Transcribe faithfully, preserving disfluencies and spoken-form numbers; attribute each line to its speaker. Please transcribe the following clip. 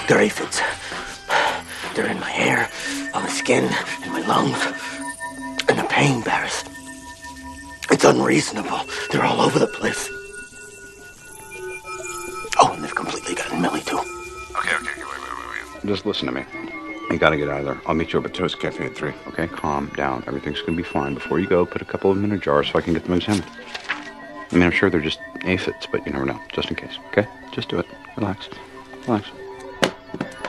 Speaker 1: They're aphids. They're in my hair, on my skin, in my lungs. And the pain, Barris. It's unreasonable. They're all over the place. Oh, and they've completely gotten Millie, too.
Speaker 2: Okay, okay, okay, wait, wait, wait, wait. Just listen to me. You gotta get out of there. I'll meet you up at Toast Cafe at three, okay? Calm down. Everything's gonna be fine. Before you go, put a couple of them in a jar so I can get them examined. I mean, I'm sure they're just aphids, but you never know. Just in case, okay? Just do it. Relax. Relax.